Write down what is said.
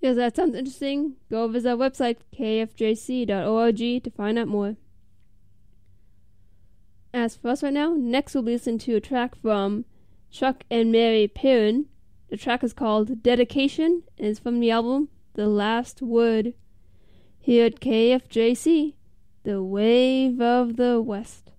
If that sounds interesting, go visit our website, kfjc.org, to find out more. As for us right now, next we'll be listening to a track from Chuck and Mary Perrin. The track is called Dedication and is from the album The Last Word. Here at KFJC, the Wave of the West.